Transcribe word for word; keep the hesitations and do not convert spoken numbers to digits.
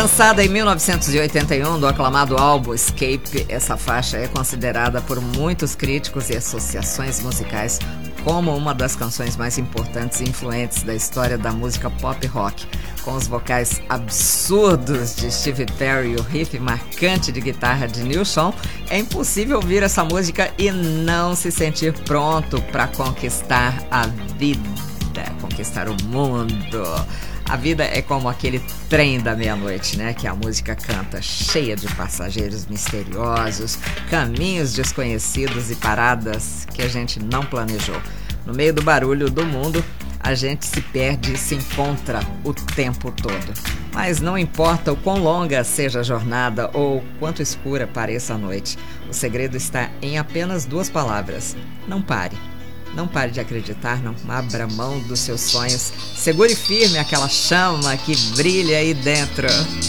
Lançada em mil novecentos e oitenta e um do aclamado álbum Escape, essa faixa é considerada por muitos críticos e associações musicais como uma das canções mais importantes e influentes da história da música pop rock. Com os vocais absurdos de Steve Perry e o riff marcante de guitarra de Neil Schon, é impossível ouvir essa música e não se sentir pronto para conquistar a vida, conquistar o mundo. A vida é como aquele trem da meia-noite, né? Que a música canta, cheia de passageiros misteriosos, caminhos desconhecidos e paradas que a gente não planejou. No meio do barulho do mundo, a gente se perde e se encontra o tempo todo. Mas não importa o quão longa seja a jornada ou quanto escura pareça a noite, o segredo está em apenas duas palavras: não pare. Não pare de acreditar, não abra mão dos seus sonhos. Segure firme aquela chama que brilha aí dentro.